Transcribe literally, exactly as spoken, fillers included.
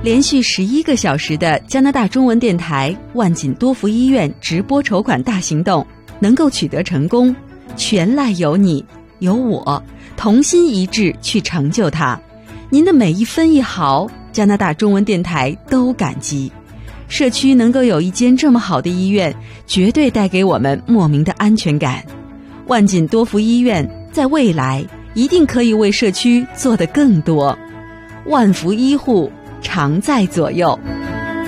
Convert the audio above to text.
连续十一个小时的加拿大中文电台万锦多福医院直播筹款大行动能够取得成功，全赖有你有我同心一致去成就它。您的每一分一毫，加拿大中文电台都感激。社区能够有一间这么好的医院，绝对带给我们莫名的安全感。万锦多福医院在未来一定可以为社区做得更多。万福医护常在左右。